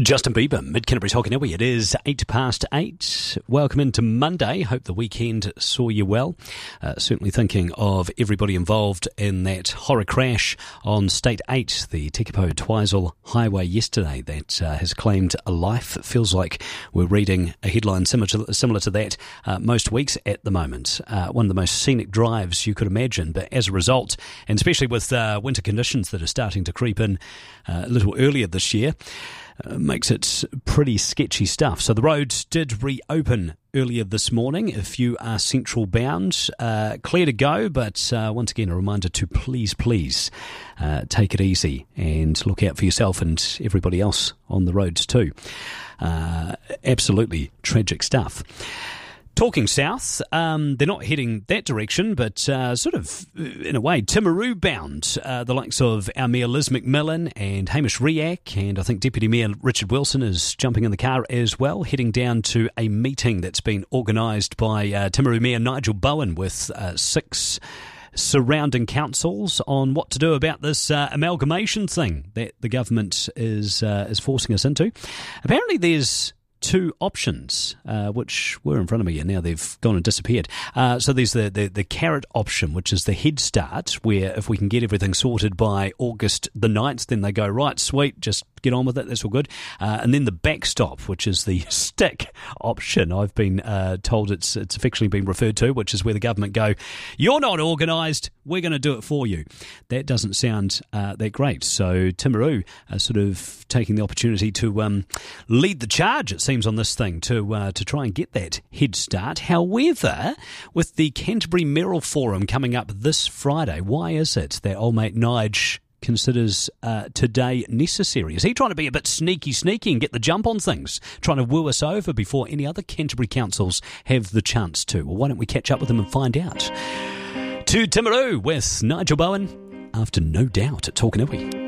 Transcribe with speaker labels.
Speaker 1: Justin Bieber, Mid-Canterbury's Hockanui. It is 8:08. Welcome into Monday. Hope the weekend saw you well. Certainly thinking of everybody involved in that horror crash on State 8, the Tekapo Twizel Highway yesterday that has claimed a life. It feels like we're reading a headline similar to that most weeks at the moment. One of the most scenic drives you could imagine, but as a result, and especially with winter conditions that are starting to creep in a little earlier this year, makes it pretty sketchy stuff. So the road did reopen earlier this morning. If you are central bound, clear to go, but once again a reminder to please take it easy and look out for yourself and everybody else on the roads too. Absolutely tragic stuff. Talking south, they're not heading that direction, but sort of, in a way, Timaru bound. The likes of our Mayor Liz McMillan and Hamish Riak, and I think Deputy Mayor Richard Wilson is jumping in the car as well, heading down to a meeting that's been organised by Timaru Mayor Nigel Bowen with 6 surrounding councils on what to do about this amalgamation thing that the government is forcing us into. Apparently there's 2 options, which were in front of me and now they've gone and disappeared. So there's the carrot option, which is the head start, where if we can get everything sorted by August the 9th, then they go, right, sweet, just get on with it, that's all good. And then the backstop, which is the stick option, I've been told it's affectionately been referred to, which is where the government go, you're not organised, we're going to do it for you. That doesn't sound that great. So Timaru are sort of taking the opportunity to lead the charge, it seems, on this thing to try and get that head start. However, with the Canterbury Mayoral Forum coming up this Friday, why is it that old mate Nige considers today necessary? Is he trying to be a bit sneaky and get the jump on things, trying to woo us over before any other Canterbury councils have the chance to? Well, why don't we catch up with him and find out? To Timaru with Nigel Bowen after No Doubt at Talkanui.